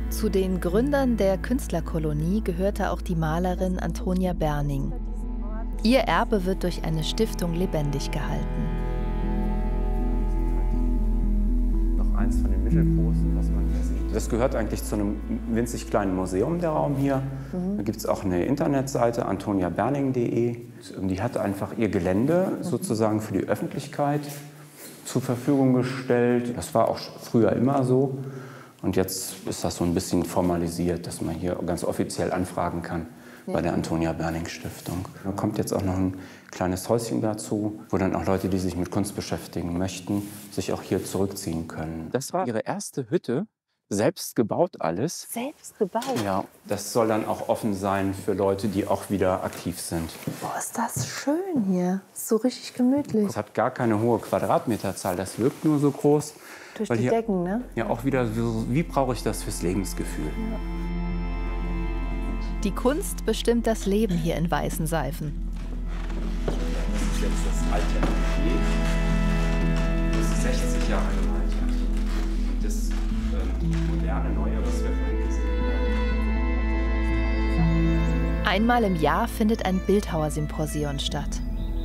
Zu den Gründern der Künstlerkolonie gehörte auch die Malerin Antonia Berning. Ihr Erbe wird durch eine Stiftung lebendig gehalten. Noch eins von den Mittelposten, was man hier sieht. Das gehört eigentlich zu einem winzig kleinen Museum, der Raum hier. Da gibt es auch eine Internetseite, antoniaberning.de. Die hat einfach ihr Gelände sozusagen für die Öffentlichkeit zur Verfügung gestellt. Das war auch früher immer so. Und jetzt ist das so ein bisschen formalisiert, dass man hier ganz offiziell anfragen kann bei der Antonia Berning Stiftung. Da kommt jetzt auch noch ein kleines Häuschen dazu, wo dann auch Leute, die sich mit Kunst beschäftigen möchten, sich auch hier zurückziehen können. Das war ihre erste Hütte, selbst gebaut alles. Selbst gebaut? Ja, das soll dann auch offen sein für Leute, die auch wieder aktiv sind. Boah, ist das schön hier. So richtig gemütlich. Es hat gar keine hohe Quadratmeterzahl, das wirkt nur so groß. Durch die Decken, ne? Ja, auch wieder, wie brauche ich das fürs Lebensgefühl? Ja. Die Kunst bestimmt das Leben hier in Weißenseifen. Das ist jetzt das alte Atelier. Das ist 60 Jahre alt. Und das moderne, neue, was wir vorhin gesehen haben. Einmal im Jahr findet ein Bildhauersymposion statt.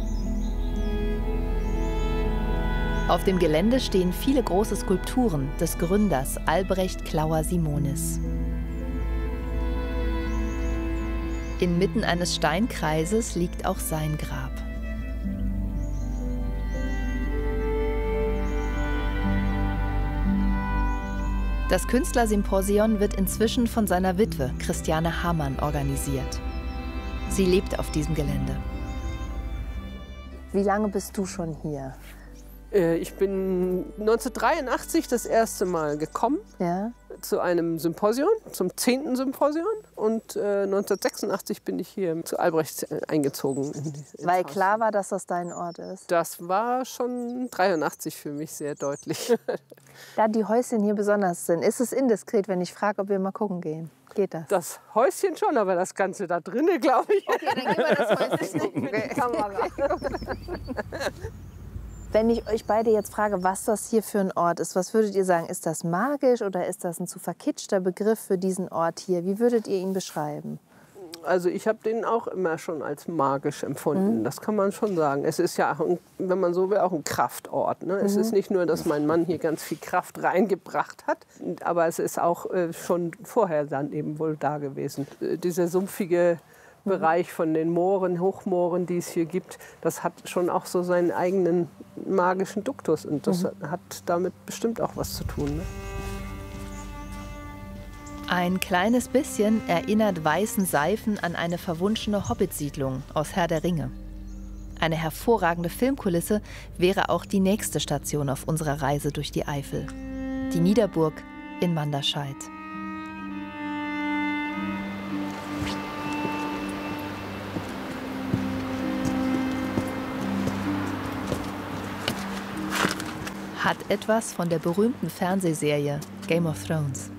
Auf dem Gelände stehen viele große Skulpturen des Gründers Albrecht Klauer-Simonis. Inmitten eines Steinkreises liegt auch sein Grab. Das Künstlersymposion wird inzwischen von seiner Witwe Christiane Hamann organisiert. Sie lebt auf diesem Gelände. Wie lange bist du schon hier? Ich bin 1983 das erste Mal gekommen zu einem Symposion, zum 10. Symposion. Und 1986 bin ich hier zu Albrecht eingezogen. Weil klar war, dass das dein Ort ist? Das war schon 83 für mich sehr deutlich. Da die Häuschen hier besonders sind, ist es indiskret, wenn ich frage, ob wir mal gucken gehen? Geht das? Das Häuschen schon, aber das Ganze da drinnen, glaube ich. Okay, dann gehen wir das Häuschen gucken. Wenn ich euch beide jetzt frage, was das hier für ein Ort ist, was würdet ihr sagen? Ist das magisch oder ist das ein zu verkitschter Begriff für diesen Ort hier? Wie würdet ihr ihn beschreiben? Also ich habe den auch immer schon als magisch empfunden, das kann man schon sagen. Es ist ja, wenn man so will, auch ein Kraftort. Ne? Es ist nicht nur, dass mein Mann hier ganz viel Kraft reingebracht hat, aber es ist auch schon vorher dann eben wohl da gewesen. Dieser sumpfige Bereich von den Mooren, Hochmooren, die es hier gibt, das hat schon auch so seinen eigenen magischen Duktus und das hat damit bestimmt auch was zu tun. Ne? Ein kleines bisschen erinnert Weißenseifen an eine verwunschene Hobbit-Siedlung aus Herr der Ringe. Eine hervorragende Filmkulisse wäre auch die nächste Station auf unserer Reise durch die Eifel. Die Niederburg in Manderscheid. Hat etwas von der berühmten Fernsehserie Game of Thrones.